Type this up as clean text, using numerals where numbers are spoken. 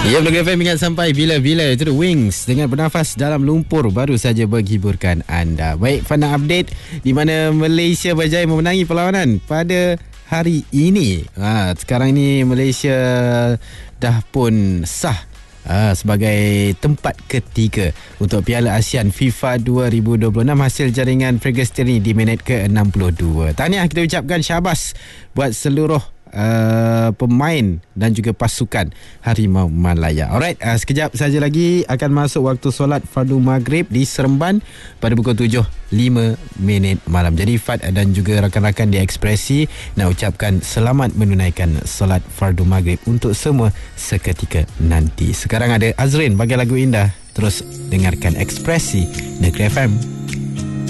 Ya, Negeri FM ingat sampai bila-bila. Itu Wings dengan bernafas dalam lumpur baru saja menghiburkan anda. Baik, Fana update di mana Malaysia berjaya memenangi perlawanan pada hari ini. Sekarang ini Malaysia dah pun sah sebagai tempat ketiga untuk Piala ASEAN FIFA 2026 hasil jaringan Ferguson di minit ke-62. Tahniah kita ucapkan syabas buat seluruh pemain dan juga pasukan Harimau Malaya. Alright, sekejap saja lagi akan masuk waktu solat fardu maghrib di Seremban pada pukul 7.05 malam. Jadi Fad dan juga rakan-rakan di Ekspresi nak ucapkan selamat menunaikan solat fardu maghrib untuk semua seketika nanti. Sekarang ada Azrin bagi lagu indah. Terus dengarkan Ekspresi Negeri FM.